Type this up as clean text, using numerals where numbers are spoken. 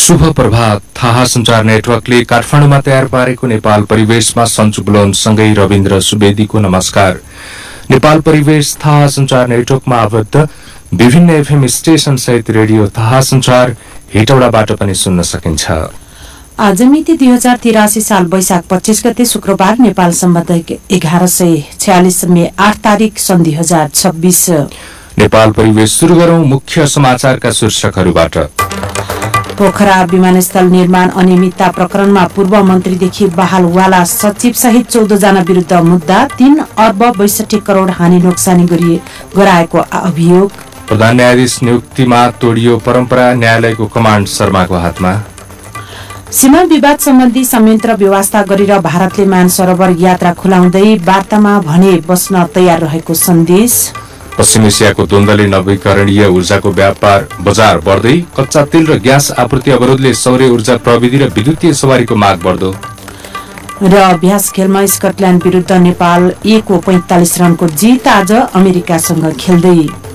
शुभ प्रभात। थाहा संचार नेटवर्कले काठमाडौँमा तयार पारेको नेपाल परिवेशमा सन्चु बुलनसँगै रविन्द्र सुवेदीको नमस्कार। नेपाल परिवेश थाहा संचार नेटवर्कमा आबद्ध विभिन्न एफएम स्टेशन सहित रेडियो थाहा संचार हेटौडाबाट पनि सुन्न सकिन्छ। आज मिति 2083 साल वैशाख 25 गते शुक्रबार, नेपाल सम्बन्ध 1146 मे 8 तारिक सन् 2026। नेपाल परिवेश सुरु गरौं मुख्य समाचारका शीर्षकहरूबाट। पोखरा विमानस्थल निर्माण अनियमितता प्रकरणमा पूर्व मन्त्रीदेखि बहालवाला सचिव सहित 14 जना विरुद्ध मुद्दा। 3 अर्ब 62 करोड़ हानि नोक्सानी गराएको अभियोग। प्रधान न्यायाधीश नियुक्तिमा तोडियो परम्परा, न्यायालयको कमाण्ड शर्माको हातमा। सीमा विवाद सम्बन्धी संयन्त्र व्यवस्था गरेर भारतले मान सरोवर यात्रा खुलाउँदै वार्तामा भने बस्न तयार रहेको सन्देश। पश्चिम एसियाको द्वन्द्वले नवीकरणीय ऊर्जाको बजार बढ्दै, कच्चा तेल र ग्यास आपूर्ति अवरोधले सौर्य ऊर्जा प्रविधि र विद्युतीय सवारीको माग बढ्दो। र अभ्यास खेलमा स्कटल्याण्ड विरुद्ध नेपाल 1 को 45 रनको जित आज अमेरिकासँग खेल्दै।